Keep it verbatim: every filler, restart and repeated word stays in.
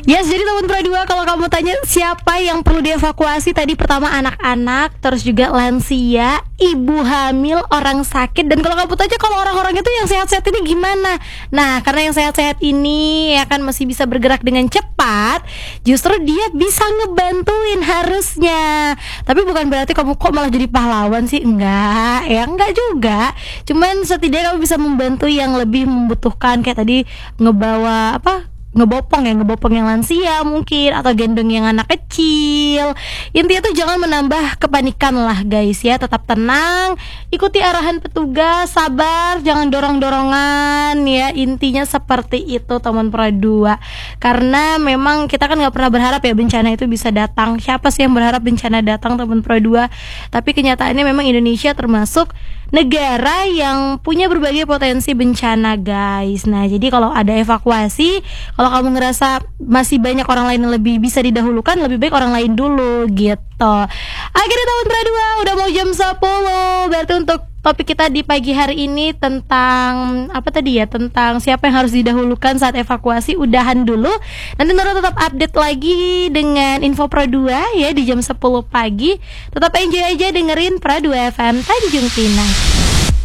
Yes, jadi teman Pro dua, kalau kamu tanya siapa yang perlu dievakuasi, tadi pertama anak-anak, terus juga lansia, ibu hamil, orang sakit. Dan kalau kamu tanya kalau orang-orang itu yang sehat-sehat ini gimana? Nah, karena yang sehat-sehat ini ya kan masih bisa bergerak dengan cepat, justru dia bisa ngebantuin harusnya. Tapi bukan berarti kamu kok malah jadi pahlawan sih, enggak. Ya enggak juga. Cuman setidaknya kamu bisa membantu yang lebih membutuhkan, kayak tadi ngebawa apa? ngebopong ya, ngebopong yang lansia mungkin, atau gendong yang anak kecil. Intinya tuh jangan menambah kepanikan lah guys ya. Tetap tenang, ikuti arahan petugas, sabar, jangan dorong-dorongan ya. Intinya seperti itu teman Pro dua. Karena memang kita kan gak pernah berharap ya bencana itu bisa datang. Siapa sih yang berharap bencana datang teman Pro dua? Tapi kenyataannya memang Indonesia termasuk negara yang punya berbagai potensi bencana guys. Nah jadi kalau ada evakuasi, kalau kamu ngerasa masih banyak orang lain yang lebih bisa didahulukan, lebih baik orang lain dulu gitu. Akhirnya tahun Pro dua udah mau jam sepuluh. Berarti untuk topik kita di pagi hari ini tentang apa tadi ya, tentang siapa yang harus didahulukan saat evakuasi, udahan dulu. Nanti Nurul tetap update lagi dengan info Pro dua ya di jam sepuluh pagi. Tetap enjoy aja dengerin Pro dua F M Tanjung Pinang.